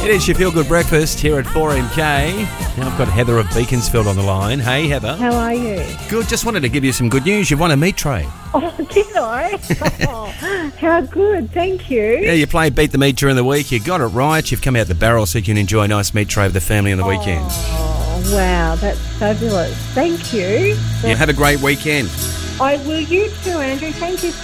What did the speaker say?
It is your Feel Good Breakfast here at 4MK. Now I've got Heather of Beaconsfield on the line. Hey, Heather. How are you? Good. Just wanted to give you some good news. You've won a meat tray. Oh, did I? Oh, how good. Thank you. Yeah, you played Beat the Meat during the week. You got it right. You've come out the barrel so you can enjoy a nice meat tray with the family on the weekend. Oh, wow. That's fabulous. Thank you. You have a great weekend. I will. You too, Andrew. Thank you